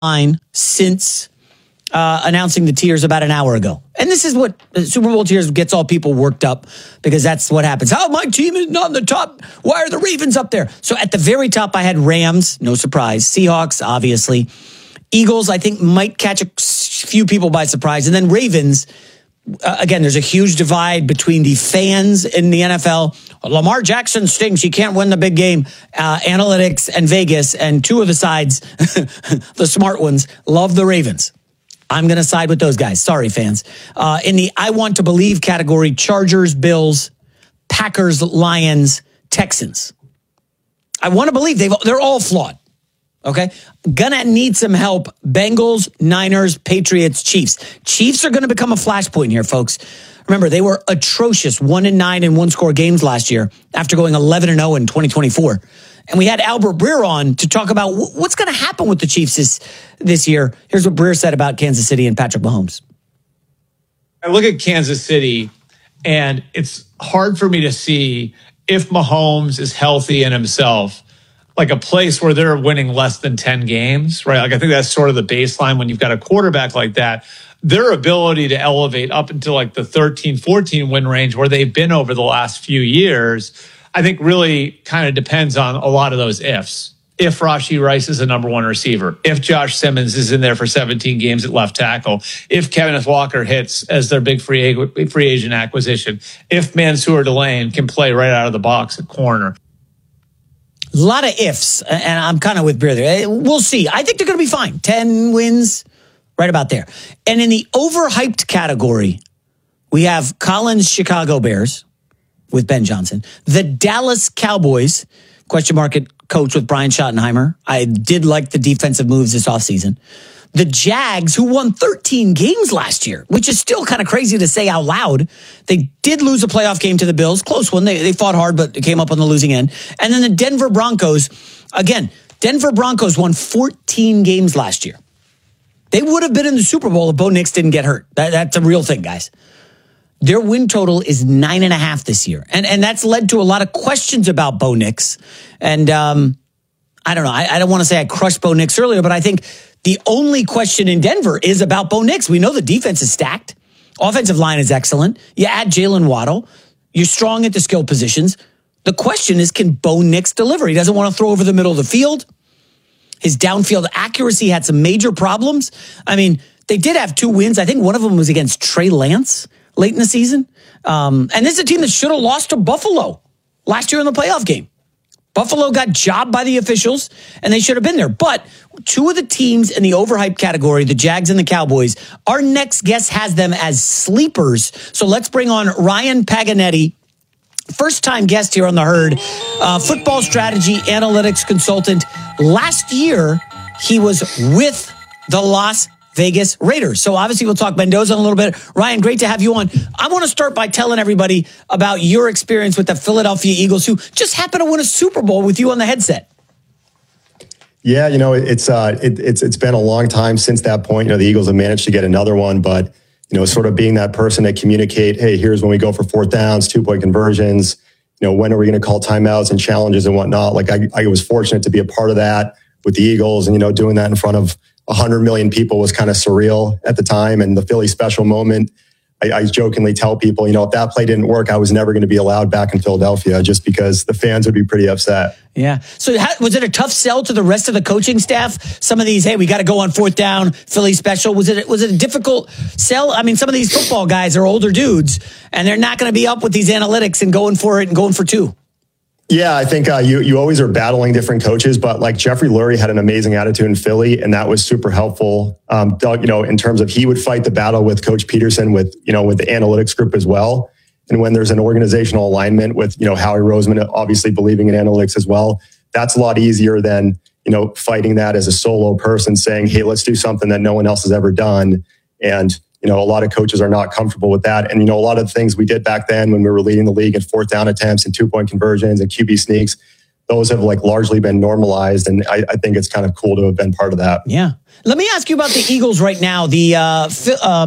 line since announcing the tiers about an hour ago. And this is what Super Bowl tiers gets all people worked up because that's what happens. Oh, my team is not in the top. Why are the Ravens up there? So at the very top, I had Rams, no surprise. Seahawks, obviously. Eagles, I think, might catch a few people by surprise. And then Ravens, again, there's a huge divide between the fans in the NFL. Lamar Jackson stinks. He can't win the big game. Analytics and Vegas, and two of the sides, the smart ones, love the Ravens. I'm going to side with those guys. Sorry, fans. In the I want to believe category, Chargers, Bills, Packers, Lions, Texans. I want to believe they're all flawed. Okay? Gonna need some help. Bengals, Niners, Patriots, Chiefs. Chiefs are going to become a flashpoint here, folks. Remember, they were atrocious, 1-9 in one-score games last year after going 11-0 in 2024. And we had Albert Breer on to talk about what's going to happen with the Chiefs this year. Here's what Breer said about Kansas City and Patrick Mahomes. I look at Kansas City, and it's hard for me to see if Mahomes is healthy in himself, like a place where they're winning less than 10 games, right? Like I think that's sort of the baseline when you've got a quarterback like that. Their ability to elevate up into like the 13, 14 win range where they've been over the last few years, I think really kind of depends on a lot of those ifs. If Rashee Rice is a number one receiver, if Josh Simmons is in there for 17 games at left tackle, if Kenneth Walker hits as their big free agent acquisition, if Mansour Delane can play right out of the box at corner. A lot of ifs, and I'm kind of with Breer there. We'll see. I think they're going to be fine. 10 wins, right about there. And in the overhyped category, we have Colin's Chicago Bears with Ben Johnson. The Dallas Cowboys, question mark at coach with Brian Schottenheimer. I did like the defensive moves this offseason. The Jags, who won 13 games last year, which is still kind of crazy to say out loud. They did lose a playoff game to the Bills. Close one. They fought hard, but it came up on the losing end. And then the Denver Broncos. Again, Denver Broncos won 14 games last year. They would have been in the Super Bowl if Bo Nix didn't get hurt. That's a real thing, guys. Their win total is 9.5 this year. And that's led to a lot of questions about Bo Nix. And I don't know. I don't want to say I crushed Bo Nix earlier, but I think the only question in Denver is about Bo Nix. We know the defense is stacked. Offensive line is excellent. You add Jalen Waddle. You're strong at the skill positions. The question is, can Bo Nix deliver? He doesn't want to throw over the middle of the field. His downfield accuracy had some major problems. I mean, they did have 2 wins. I think one of them was against Trey Lance late in the season. And this is a team that should have lost to Buffalo last year in the playoff game. Buffalo got jobbed by the officials, and they should have been there. But 2 of the teams in the overhyped category, the Jags and the Cowboys, our next guest has them as sleepers. So let's bring on Ryan Paganetti, first-time guest here on The Herd, football strategy analytics consultant. Last year, he was with the Las Vegas Raiders. So obviously we'll talk Mendoza in a little bit. Ryan, great to have you on. I want to start by telling everybody about your experience with the Philadelphia Eagles, who just happened to win a Super Bowl with you on the headset. Yeah, it's been a long time since that point. The Eagles have managed to get another one, but sort of being that person to communicate, hey, here's when we go for 4th downs, 2-point conversions. When are we going to call timeouts and challenges and whatnot? Like I was fortunate to be a part of that with the Eagles, and doing that in front of 100 million people was kind of surreal at the time. And the Philly special moment, I jokingly tell people, if that play didn't work, I was never going to be allowed back in Philadelphia just because the fans would be pretty upset. Yeah. So was it a tough sell to the rest of the coaching staff? Some of these, hey, we got to go on 4th down, Philly special. Was it a difficult sell? I mean, some of these football guys are older dudes, and they're not going to be up with these analytics and going for it and going for 2. Yeah, I think you always are battling different coaches, but like Jeffrey Lurie had an amazing attitude in Philly, and that was super helpful. Doug, in terms of he would fight the battle with Coach Peterson with the analytics group as well. And when there's an organizational alignment with, Howie Roseman obviously believing in analytics as well, that's a lot easier than, fighting that as a solo person saying, hey, let's do something that no one else has ever done. And a lot of coaches are not comfortable with that. And, a lot of the things we did back then when we were leading the league in 4th down attempts and 2-point conversions and QB sneaks, those have largely been normalized. And I think it's kind of cool to have been part of that. Yeah. Let me ask you about the Eagles right now. The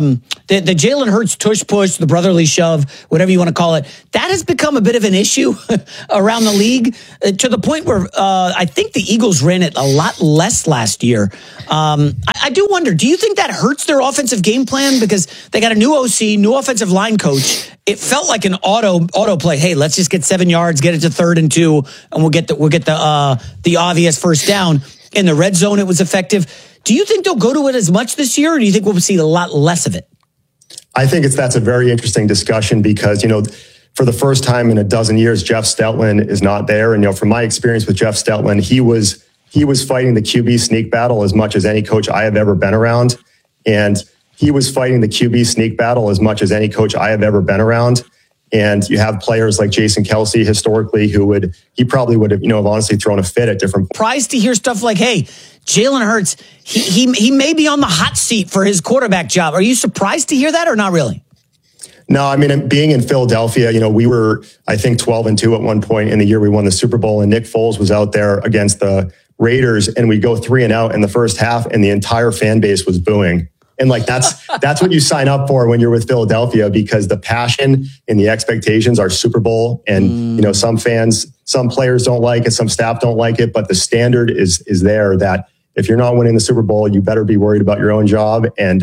the Jalen Hurts tush push, the brotherly shove, whatever you want to call it, that has become a bit of an issue around the league to the point where I think the Eagles ran it a lot less last year. I do wonder, do you think that hurts their offensive game plan? Because they got a new OC, new offensive line coach. It felt like an auto play. Hey, let's just get 7 yards, get it to 3rd and 2, and we'll get the obvious first down. In the red zone, it was effective. Do you think they'll go to it as much this year, or do you think we'll see a lot less of it? I think that's a very interesting discussion because, for the first time in a dozen years, Jeff Steltman is not there. And, from my experience with Jeff Steltman, he was fighting the QB sneak battle as much as any coach I have ever been around. And he was fighting the QB sneak battle as much as any coach I have ever been around. And you have players like Jason Kelce historically he probably would have, honestly thrown a fit at different points. Surprised to hear stuff like, hey, Jalen Hurts, he may be on the hot seat for his quarterback job. Are you surprised to hear that or not really? No, I mean, being in Philadelphia, we were, I think, 12-2 at one point in the year we won the Super Bowl, and Nick Foles was out there against the Raiders, and we go 3-0 in the first half, and the entire fan base was booing. And that's what you sign up for when you're with Philadelphia, because the passion and the expectations are Super Bowl. And, some players don't like it, some staff don't like it, but the standard is there that if you're not winning the Super Bowl, you better be worried about your own job. And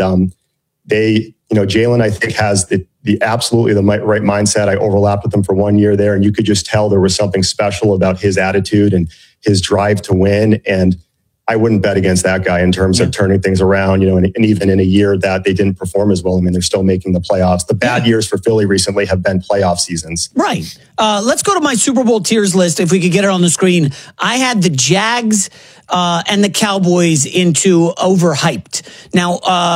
Jalen, I think, has the absolutely the right mindset. I overlapped with him for 1 year there, and you could just tell there was something special about his attitude and his drive to win. And I wouldn't bet against that guy in terms of turning things around, and even in a year that they didn't perform as well. I mean, they're still making the playoffs. The bad years for Philly recently have been playoff seasons. Right. Let's go to my Super Bowl tiers list. If we could get it on the screen. I had the Jags and the Cowboys into overhyped. Now,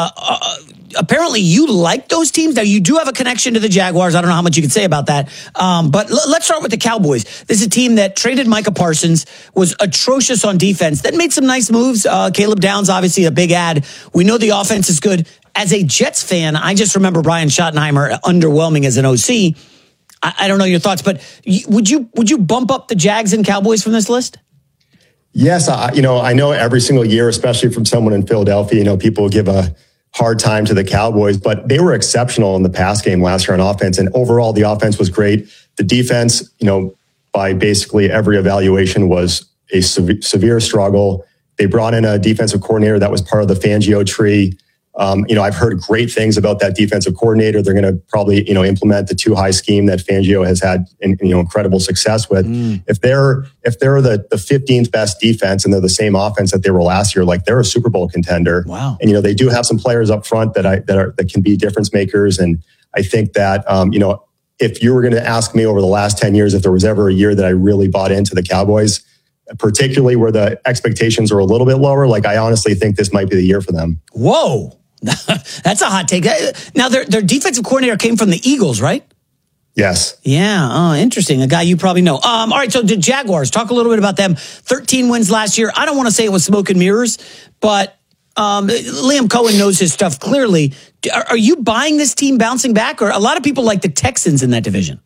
apparently you like those teams. Now, you do have a connection to the Jaguars. I don't know how much you can say about that. But let's start with the Cowboys. This is a team that traded Micah Parsons, was atrocious on defense, that made some nice moves. Caleb Downs, obviously a big add. We know the offense is good. As a Jets fan, I just remember Brian Schottenheimer underwhelming as an OC. I don't know your thoughts, but would you bump up the Jags and Cowboys from this list? Yes. I know every single year, especially from someone in Philadelphia, people give a hard time to the Cowboys, but they were exceptional in the pass game last year on offense. And overall, the offense was great. The defense, by basically every evaluation, was a severe struggle. They brought in a defensive coordinator that was part of the Fangio tree. I've heard great things about that defensive coordinator. They're going to probably, implement the 2 high scheme that Fangio has had, incredible success with. If they're the 15th best defense and they're the same offense that they were last year, they're a Super Bowl contender. Wow. And they do have some players up front that can be difference makers. And I think that if you were going to ask me over the last 10 years if there was ever a year that I really bought into the Cowboys, particularly where the expectations are a little bit lower, I honestly think this might be the year for them. Whoa. That's a hot take. Now, their defensive coordinator came from the Eagles, right? Yes. Yeah. Oh, interesting. A guy you probably know. All right. So the Jaguars, talk a little bit about them. 13 wins last year. I don't want to say it was smoke and mirrors, but Liam Cohen knows his stuff clearly. Are you buying this team bouncing back? Or a lot of people like the Texans in that division?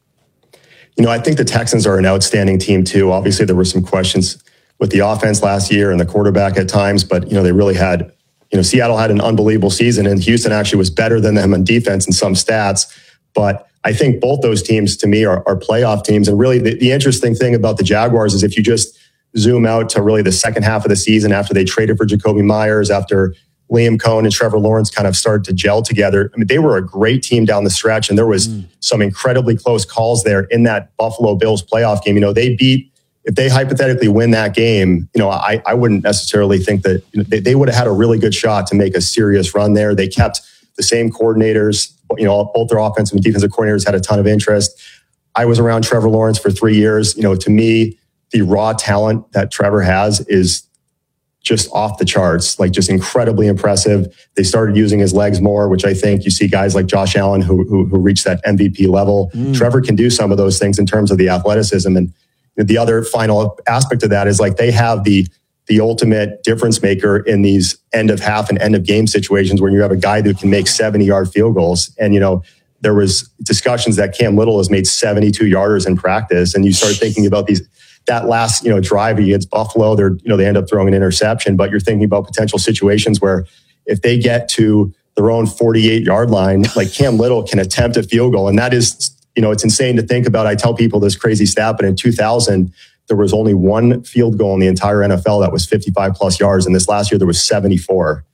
I think the Texans are an outstanding team too. Obviously, there were some questions with the offense last year and the quarterback at times, but they really had, Seattle had an unbelievable season, and Houston actually was better than them on defense in some stats. But I think both those teams to me are playoff teams. And really the interesting thing about the Jaguars is if you just zoom out to really the second half of the season after they traded for Jacoby Myers, after Liam Cohen and Trevor Lawrence kind of started to gel together. I mean, they were a great team down the stretch, and there was some incredibly close calls there in that Buffalo Bills playoff game. If they hypothetically win that game, I wouldn't necessarily think that they would have had a really good shot to make a serious run there. They kept the same coordinators, both their offensive and defensive coordinators had a ton of interest. I was around Trevor Lawrence for 3 years. To me, the raw talent that Trevor has is just off the charts, just incredibly impressive. They started using his legs more, which I think you see guys like Josh Allen who reached that MVP level. Trevor can do some of those things in terms of the athleticism. And the other final aspect of that is they have the ultimate difference maker in these end of half and end of game situations where you have a guy who can make 70-yard field goals. And, there was discussions that Cam Little has made 72 yarders in practice. And you start thinking about that last, drive against Buffalo, they end up throwing an interception, but you're thinking about potential situations where if they get to their own 48-yard line, like Cam Little can attempt a field goal. And that is, it's insane to think about. I tell people this crazy stat, but in 2000, there was only one field goal in the entire NFL that was 55 plus yards. And this last year, there was 74.